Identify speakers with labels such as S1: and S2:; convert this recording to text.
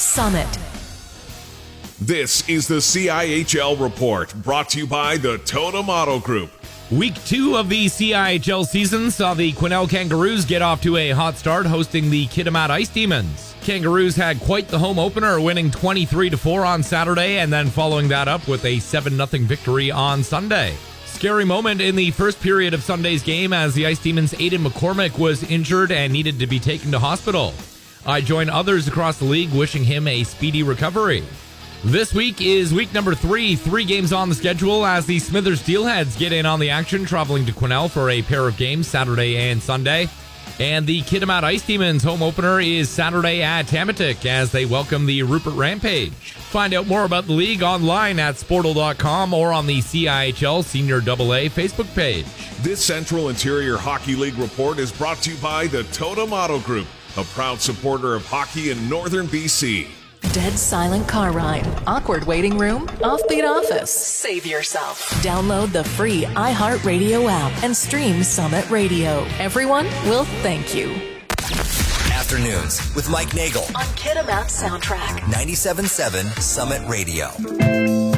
S1: Summit.
S2: This is the CIHL Report, brought to you by the Totem Auto Group.
S3: Week 2 of the CIHL season saw the Quesnel Kangaroos get off to a hot start, hosting the Kitimat Ice Demons. Kangaroos had quite the home opener, winning 23-4 on Saturday, and then following that up with a 7-0 victory on Sunday. Scary moment in the first period of Sunday's game as the Ice Demons' Aidan McCormick was injured and needed to be taken to hospital. I join others across the league wishing him a speedy recovery. This week is week number 3, 3 games on the schedule as the Smithers Steelheads get in on the action, traveling to Quesnel for a pair of games Saturday and Sunday. And the Kitimat Ice Demons home opener is Saturday at Tamatik as they welcome the Rupert Rampage. Find out more about the league online at Sportal.com or on the CIHL Senior AA Facebook page.
S2: This Central Interior Hockey League report is brought to you by the Totem Auto Group, a proud supporter of hockey in northern BC.
S1: Dead silent car ride, awkward waiting room, offbeat office. Save yourself. Download the free iHeartRadio app and stream Summit Radio. Everyone will thank you.
S4: Afternoons with Mike Nagel
S1: on Kitimat Soundtrack.
S4: 97.7 Summit Radio.